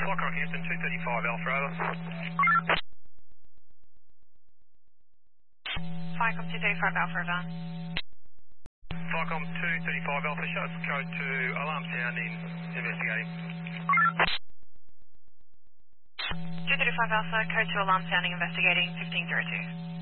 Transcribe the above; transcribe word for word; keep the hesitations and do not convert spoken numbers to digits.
Clock Rockhampton, two thirty-five Alpha over. Firecom two thirty-five Alpha over. Firecom two thirty-five Alpha, show us code to alarm sounding, investigating. two thirty-five Alpha, code to alarm sounding, investigating, fifteen zero two.